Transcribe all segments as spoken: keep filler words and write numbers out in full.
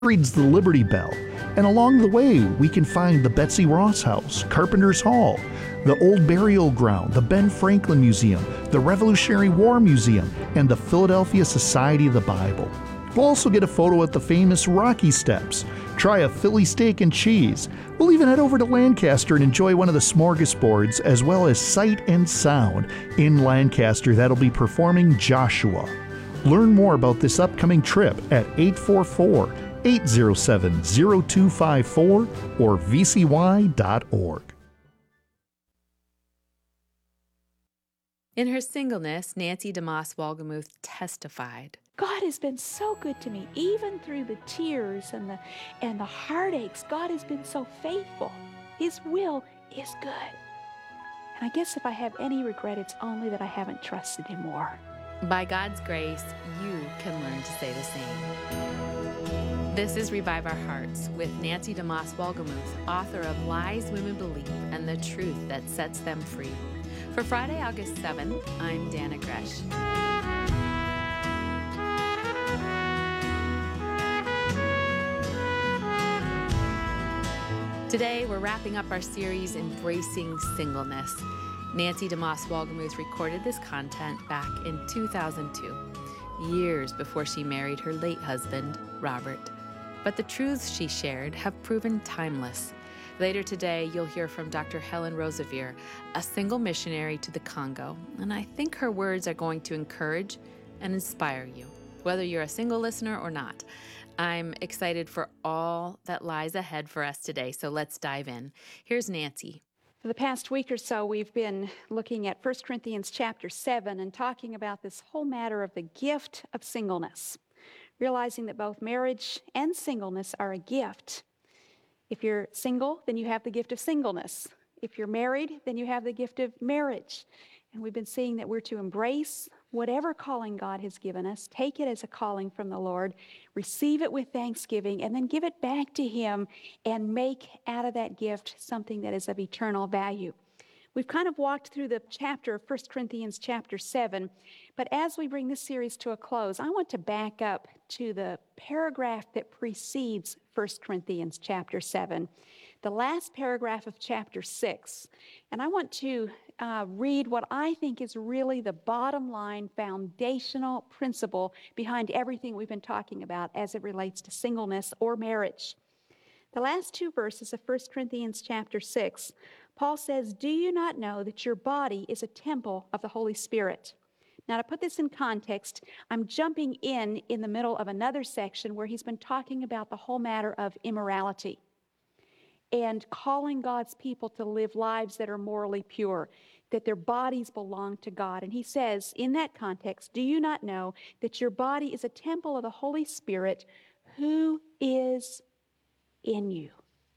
reads the Liberty Bell, and along the way we can find the Betsy Ross House, Carpenter's Hall, the Old Burial Ground, the Ben Franklin Museum, the Revolutionary War Museum, and the Philadelphia Society of the Bible. We'll also get a photo at the famous Rocky Steps, try a Philly steak and cheese. We'll even head over to Lancaster and enjoy one of the smorgasbords, as well as Sight and Sound in Lancaster that'll be performing Joshua. Learn more about this upcoming trip at eight four four, eight zero seven, zero two five four or v c y dot org. In her singleness, Nancy DeMoss Wolgemuth testified, God has been so good to me, even through the tears and the and the heartaches. God has been so faithful. His will is good. And I guess if I have any regret, it's only that I haven't trusted him more. By God's grace, you can learn to say the same. This is Revive Our Hearts with Nancy DeMoss Wolgemuth, author of Lies Women Believe and the Truth That Sets Them Free. For Friday, August seventh, I'm Dana Gresh. Today, we're wrapping up our series, Embracing Singleness. Nancy DeMoss Wolgemuth recorded this content back in two thousand two, years before she married her late husband, Robert. But the truths she shared have proven timeless. Later today, you'll hear from Doctor Helen Roseveare, a single missionary to the Congo, and I think her words are going to encourage and inspire you, whether you're a single listener or not. I'm excited for all that lies ahead for us today, so let's dive in. Here's Nancy. For the past week or so, we've been looking at First Corinthians chapter seven and talking about this whole matter of the gift of singleness, realizing that both marriage and singleness are a gift. If you're single, then you have the gift of singleness. If you're married, then you have the gift of marriage. And we've been seeing that we're to embrace whatever calling God has given us, take it as a calling from the Lord, receive it with thanksgiving, and then give it back to him and make out of that gift something that is of eternal value. We've kind of walked through the chapter of First Corinthians chapter seven, but as we bring this series to a close, I want to back up to the paragraph that precedes First Corinthians chapter seven, the last paragraph of chapter six. And I want to uh, read what I think is really the bottom line foundational principle behind everything we've been talking about as it relates to singleness or marriage. The last two verses of First Corinthians chapter six, Paul says, "Do you not know that your body is a temple of the Holy Spirit?" Now, to put this in context, I'm jumping in in the middle of another section where he's been talking about the whole matter of immorality and calling God's people to live lives that are morally pure, that their bodies belong to God. And he says, in that context, "Do you not know that your body is a temple of the Holy Spirit who is in you?"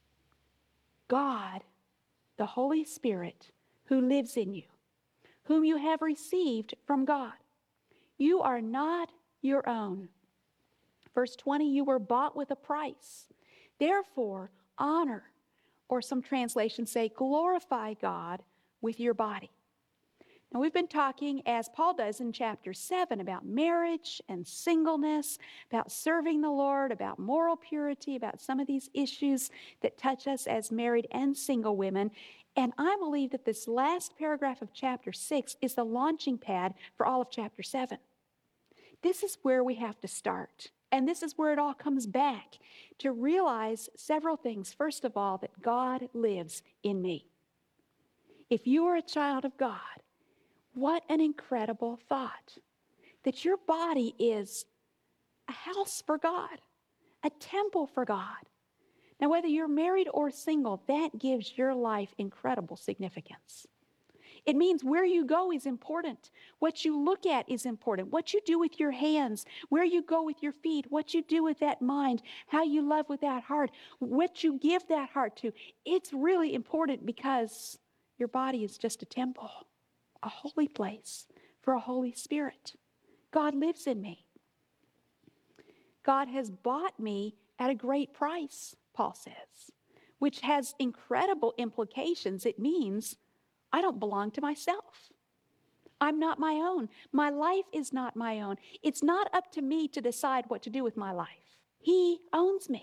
God, the Holy Spirit, who lives in you, whom you have received from God. You are not your own. Verse twenty, you were bought with a price. Therefore, honor, or some translations say, glorify God with your body. Now, we've been talking, as Paul does in chapter seven, about marriage and singleness, about serving the Lord, about moral purity, about some of these issues that touch us as married and single women. And I believe that this last paragraph of chapter six is the launching pad for all of chapter seven. This is where we have to start. And this is where it all comes back, to realize several things. First of all, that God lives in me. If you are a child of God, what an incredible thought, that your body is a house for God, a temple for God. Now, whether you're married or single, that gives your life incredible significance. It means where you go is important. What you look at is important. What you do with your hands, where you go with your feet, what you do with that mind, how you love with that heart, what you give that heart to. It's really important because your body is just a temple, a holy place for a Holy Spirit. God lives in me. God has bought me at a great price, Paul says, which has incredible implications. It means I don't belong to myself. I'm not my own. My life is not my own. It's not up to me to decide what to do with my life. He owns me.